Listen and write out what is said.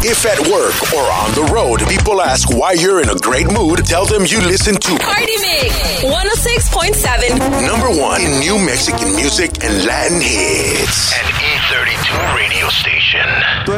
If at work or on the road, people ask why you're in a great mood, tell them you listen to Party Mix 106.7. number one in New Mexican music and Latin hits. An E32 radio station.